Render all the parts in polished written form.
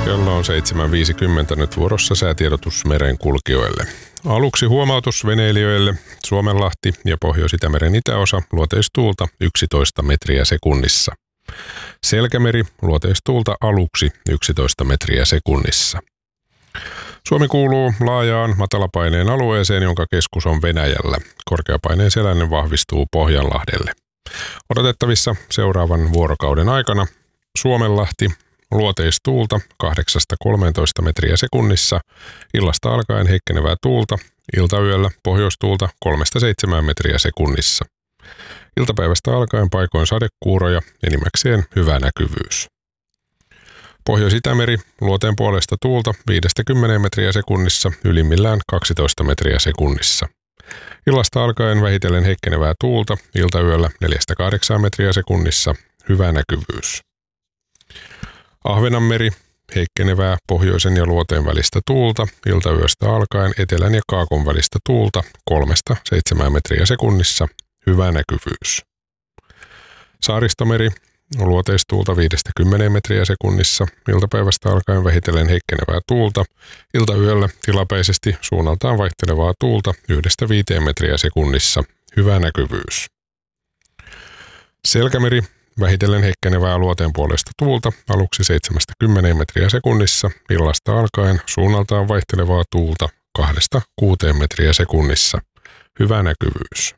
Kello on 7.50 nyt vuorossa säätiedotus merenkulkijoille. Aluksi huomautus veneilijöille. Suomenlahti ja Pohjois-Itämeren itäosa luoteistuulta 11 metriä sekunnissa. Selkämeri luoteistuulta aluksi 11 metriä sekunnissa. Suomi kuuluu laajaan matalapaineen alueeseen, jonka keskus on Venäjällä. Korkeapaineen selänen vahvistuu Pohjanlahdelle. Odotettavissa seuraavan vuorokauden aikana Suomenlahti luoteistuulta 8-13 metriä sekunnissa, illasta alkaen heikkenevää tuulta, iltayöllä pohjoistuulta 3-7 metriä sekunnissa. Iltapäivästä alkaen paikoin sadekuuroja, enimmäkseen hyvä näkyvyys. Pohjois-Itämeri luoteen puolesta tuulta 5-10 metriä sekunnissa, ylimmillään 12 metriä sekunnissa. Illasta alkaen vähitellen heikkenevää tuulta, iltayöllä 4-8 metriä sekunnissa, hyvä näkyvyys. Ahvenanmeri, heikkenevää pohjoisen ja luoteen välistä tuulta, iltayöstä alkaen etelän ja kaakon välistä tuulta 3-7 metriä sekunnissa, hyvä näkyvyys. Saaristomeri, luoteistuulta 5-10 metriä sekunnissa, iltapäivästä alkaen vähitellen heikkenevää tuulta, iltayöllä tilapäisesti suunnaltaan vaihtelevaa tuulta 1-5 metriä sekunnissa, hyvä näkyvyys. Selkämeri, vähitellen heikkenevää luoteen puolesta tuulta, aluksi 7-10 metriä sekunnissa, illasta alkaen suunnaltaan vaihtelevaa tuulta 2-6 metriä sekunnissa, hyvä näkyvyys.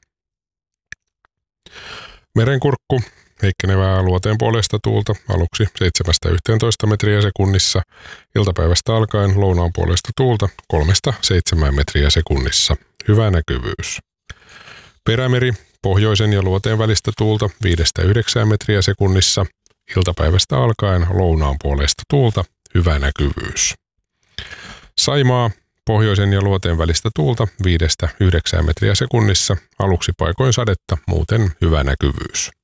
Merenkurkku, heikkenevää luoteen puolesta tuulta, aluksi 7-11 metriä sekunnissa, iltapäivästä alkaen lounaan puolesta tuulta 3-7 metriä sekunnissa, hyvä näkyvyys. Perämeri, pohjoisen ja luoteen välistä tuulta 5-9 metriä sekunnissa, iltapäivästä alkaen lounaan puolesta tuulta, hyvä näkyvyys. Saimaa, pohjoisen ja luoteen välistä tuulta 5-9 metriä sekunnissa, aluksi paikoin sadetta, muuten hyvä näkyvyys.